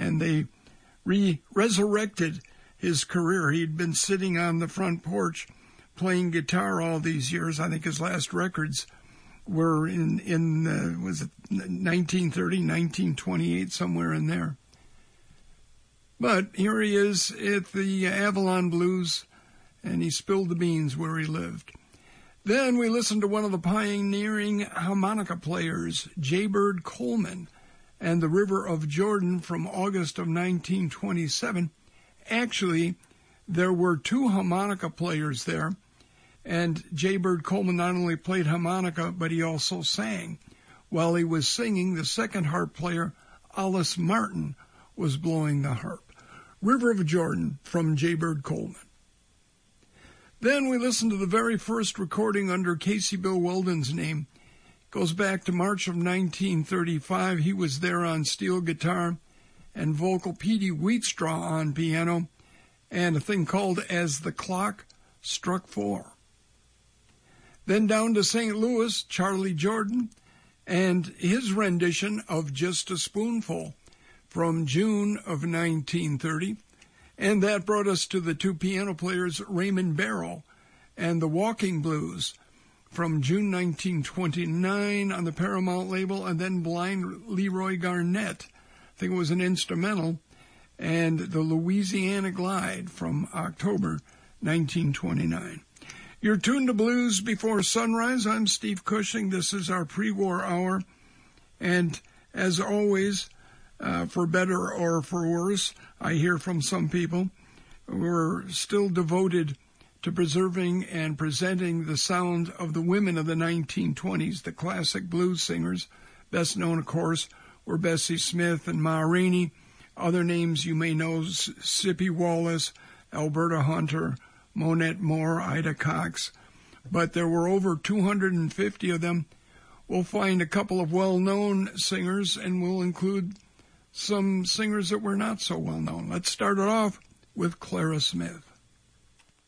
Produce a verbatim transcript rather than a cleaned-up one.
and they re- resurrected his career. He'd been sitting on the front porch playing guitar all these years. I think his last records were in, in uh, was it nineteen thirty, nineteen twenty-eight, somewhere in there. But here he is at the Avalon Blues, and he spilled the beans where he lived. Then we listened to one of the pioneering harmonica players, Jaybird Coleman, and the River of Jordan from August of nineteen twenty-seven. Actually, there were two harmonica players there, and Jaybird Coleman not only played harmonica, but he also sang. While he was singing, the second harp player, Alice Martin, was blowing the harp. River of Jordan from Jaybird Coleman. Then we listened to the very first recording under Casey Bill Weldon's name. It goes back to March of nineteen thirty-five. He was there on steel guitar and vocal, Petey Wheatstraw on piano, and a thing called As the Clock Struck Four. Then down to Saint Louis, Charlie Jordan, and his rendition of Just a Spoonful from June of nineteen thirty. And that brought us to the two piano players, Raymond Barrow and the Walking Blues from June nineteen twenty-nine on the Paramount label, and then Blind Leroy Garnett, I think it was an instrumental, and the Louisiana Glide from October nineteen twenty-nine. You're tuned to Blues Before Sunrise. I'm Steve Cushing. This is our pre-war hour. And as always, uh, for better or for worse, I hear from some people, we're still devoted to preserving and presenting the sound of the women of the nineteen twenties, the classic blues singers. Best known, of course, were Bessie Smith and Ma Rainey. Other names you may know, Sippy Wallace, Alberta Hunter, Monette Moore, Ida Cox. But there were over two hundred fifty of them. We'll find a couple of well-known singers, and we'll include some singers that were not so well-known. Let's start it off with Clara Smith.